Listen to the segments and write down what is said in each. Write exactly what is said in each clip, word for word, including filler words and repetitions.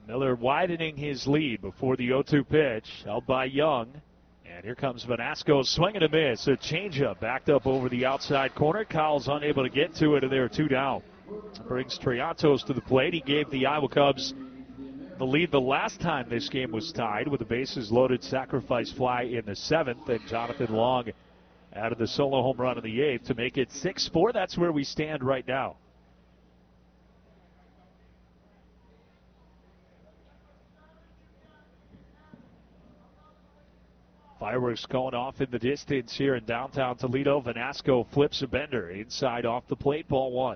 Miller widening his lead before the oh two pitch, held by Young. And here comes Vanasco swinging a miss. A changeup backed up over the outside corner. Kyle's unable to get to it, and there are two down. Brings Triantos to the plate. He gave the Iowa Cubs the lead the last time this game was tied with a bases loaded sacrifice fly in the seventh. And Jonathan Long added the solo home run in the eighth to make it six four. That's where we stand right now. Fireworks going off in the distance here in downtown Toledo. Vanasco flips a bender inside off the plate, ball one.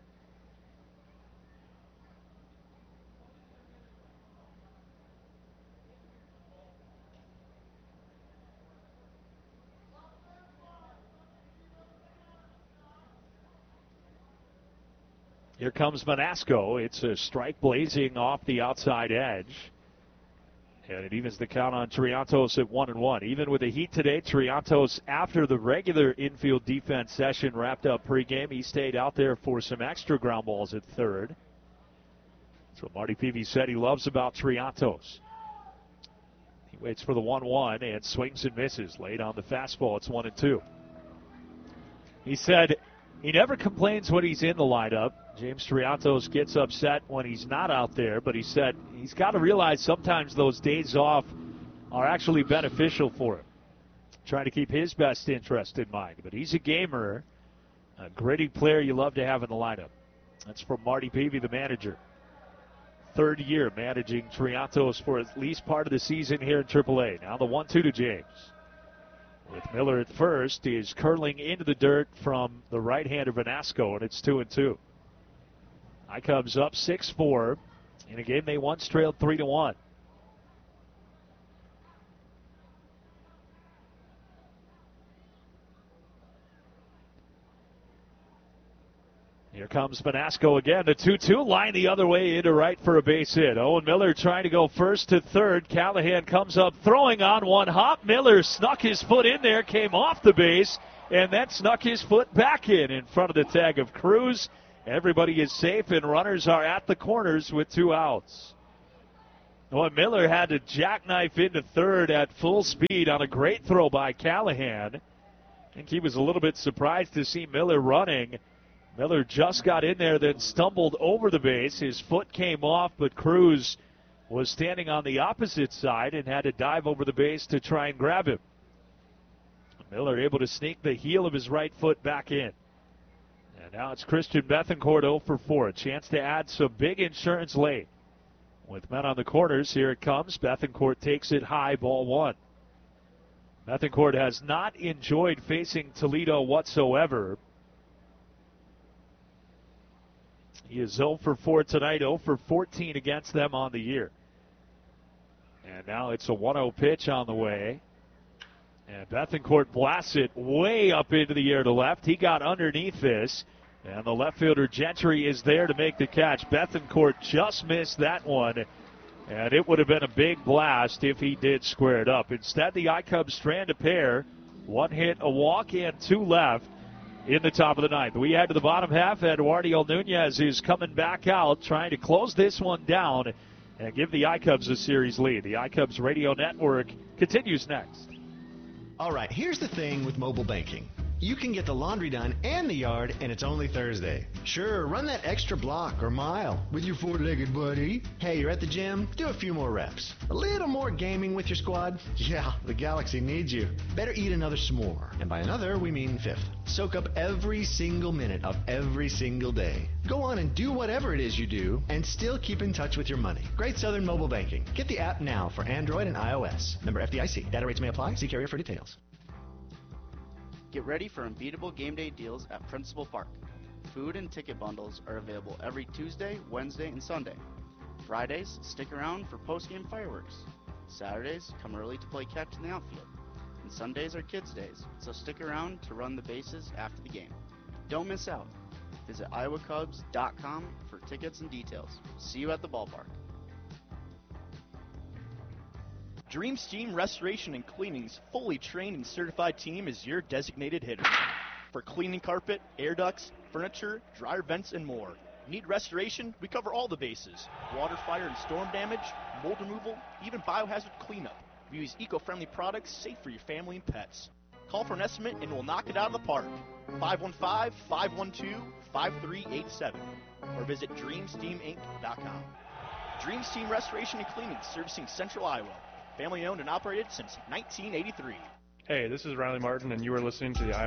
Here comes Vanasco. It's a strike blazing off the outside edge. And it evens the count on Triantos at one and one. Even with the heat today, Triantos, after the regular infield defense session wrapped up pregame, he stayed out there for some extra ground balls at third. That's what Marty Peavy said he loves about Triantos. He waits for the one one and swings and misses. Late on the fastball, it's one and two. He said he never complains when he's in the lineup. James Triantos gets upset when he's not out there, but he said he's got to realize sometimes those days off are actually beneficial for him. Trying to keep his best interest in mind. But he's a gamer, a gritty player you love to have in the lineup. That's from Marty Peavy, the manager. Third year managing Triantos for at least part of the season here in triple A. Now the one two to James. With Miller at first, he is curling into the dirt from the right-hander Vanasco, and it's two and two. I-Cubs up six four in a game they once trailed three to one. Here comes Vanasco again. The two two line the other way into right for a base hit. Owen Miller trying to go first to third. Callahan comes up throwing on one hop. Miller snuck his foot in there, came off the base, and then snuck his foot back in in front of the tag of Cruz. Everybody is safe, and runners are at the corners with two outs. Owen Miller had to jackknife into third at full speed on a great throw by Callahan. I think he was a little bit surprised to see Miller running. Miller just got in there, then stumbled over the base. His foot came off, but Cruz was standing on the opposite side and had to dive over the base to try and grab him. Miller able to sneak the heel of his right foot back in. And now it's Christian Bethancourt oh for four. A chance to add some big insurance late. With men on the corners, here it comes. Bethancourt takes it high, ball one. Bethancourt has not enjoyed facing Toledo whatsoever. He is oh for four tonight, oh for fourteen against them on the year. And now it's a one oh pitch on the way. And Bethancourt blasts it way up into the air to left. He got underneath this. And the left fielder Gentry is there to make the catch. Bethancourt just missed that one. And it would have been a big blast if he did square it up. Instead, the I-Cubs strand a pair. One hit, a walk, and two left in the top of the ninth. We head to the bottom half. Eduardo Nunez is coming back out, trying to close this one down and give the I-Cubs a series lead. The I-Cubs Radio Network continues next. All right, here's the thing with mobile banking. You can get the laundry done and the yard, and it's only Thursday. Sure, run that extra block or mile with your four-legged buddy. Hey, you're at the gym? Do a few more reps. A little more gaming with your squad? Yeah, the Galaxy needs you. Better eat another s'more. And by another, we mean fifth. Soak up every single minute of every single day. Go on and do whatever it is you do, and still keep in touch with your money. Great Southern Mobile Banking. Get the app now for Android and iOS. Member F D I C. Data rates may apply. See carrier for details. Get ready for unbeatable game day deals at Principal Park. Food and ticket bundles are available every Tuesday, Wednesday, and Sunday. Fridays, stick around for post-game fireworks. Saturdays, come early to play catch in the outfield. And Sundays are kids' days, so stick around to run the bases after the game. Don't miss out. Visit iowa cubs dot com for tickets and details. See you at the ballpark. Dream Steam Restoration and Cleaning's fully trained and certified team is your designated hitter. For cleaning carpet, air ducts, furniture, dryer vents, and more. Need restoration? We cover all the bases. Water, fire, and storm damage, mold removal, even biohazard cleanup. We use eco-friendly products safe for your family and pets. Call for an estimate and we'll knock it out of the park. five one five, five one two, five three eight seven or visit dream steam inc dot com. Dream Steam Restoration and Cleaning, servicing Central Iowa. Family owned and operated since nineteen eighty-three. Hey, this is Riley Martin, and you are listening to the Iowa